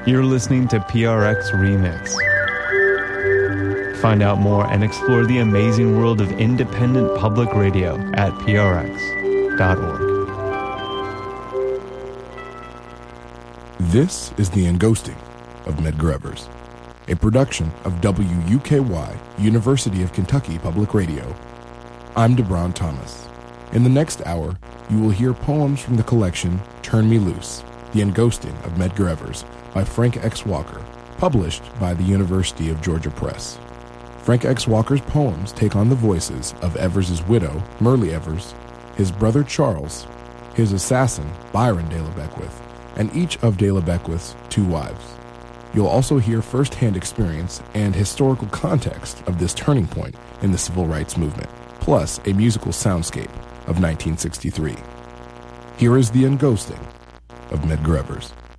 You're listening to PRX Remix. Find out more and explore the amazing world of independent public radio at prx.org. This is The Enghosting of Medgar Evers, a production of WUKY, University of Kentucky Public Radio. I'm DeBron Thomas. In the next hour, you will hear poems from the collection Turn Me Loose, The Enghosting of Medgar Evers by Frank X. Walker, published by the University of Georgia Press. Frank X. Walker's poems take on the voices of Evers' widow, Myrlie Evers, his brother Charles, his assassin, Byron de la Beckwith, and each of de la Beckwith's two wives. You'll also hear first-hand experience and historical context of this turning point in the civil rights movement, plus a musical soundscape of 1963. Here is The Enghosting of Medgar Evers.